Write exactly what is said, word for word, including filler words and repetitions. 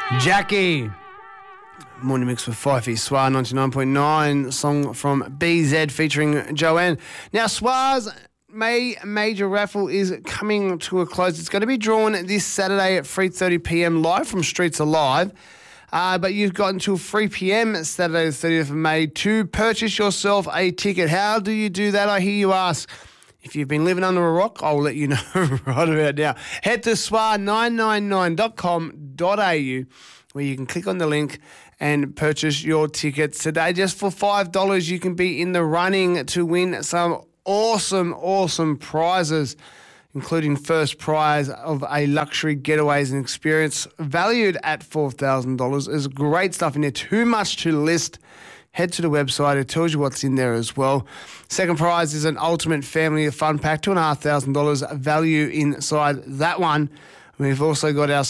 Jackie. Morning mix with Fifey Swar ninety-nine point nine, song from B Z featuring Joanne. Now, Swar's May major raffle is coming to a close. It's going to be drawn this Saturday at three thirty p.m. live from Streets Alive. Uh, but you've got until three p.m. Saturday the thirtieth of May to purchase yourself a ticket. How do you do that, I hear you ask? If you've been living under a rock, I'll let you know right about now. Head to swar nine nine nine dot com dot a u where you can click on the link and purchase your tickets today. Just for five dollars, you can be in the running to win some awesome, awesome prizes, including first prize of a luxury getaways and experience valued at four thousand dollars. There's great stuff in there, too much to list. Head to the website. It tells you what's in there as well. Second prize is an ultimate family fun pack, two thousand five hundred dollars value inside that one. We've also got our